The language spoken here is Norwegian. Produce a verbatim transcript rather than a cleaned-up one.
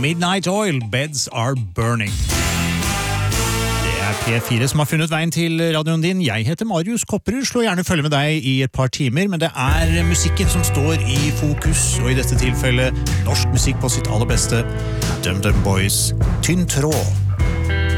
Midnight Oil, Beds Are Burning. Det er P fire som har funnet veien til radioen din. Jeg heter Marius Kopperud, slå gjerne følge med deg i et par timer, men det er musikken som står i fokus, og i dette tilfellet norsk musikk på sitt aller beste. DumDum Boys, Tynn tråd.